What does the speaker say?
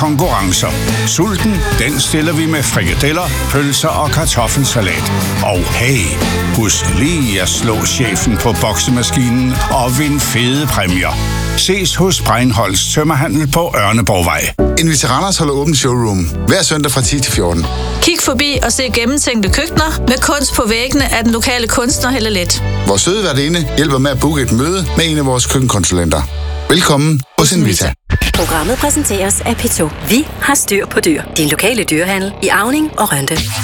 konkurrencer. Sulten, den stiller vi med frikadeller, pølser og kartoffelsalat. Og hey, husk lige at slå chefen på boksemaskinen og vind fede præmier. Ses hos Breinholds Tømmerhandel på Ørneborgvej. Inviter Randers holder åbent showroom hver søndag fra 10 til 14. Kig forbi og se gennemtænkte køkkener med kunst på væggene af den lokale kunstner Helle Let. Vores søde værtinde hjælper med at booke et møde med en af vores køkkenkonsulenter. Velkommen hos Invita. Programmet præsenteres af P2. Vi har styr på dyr. Din lokale dyrehandel i Auning og Rønde.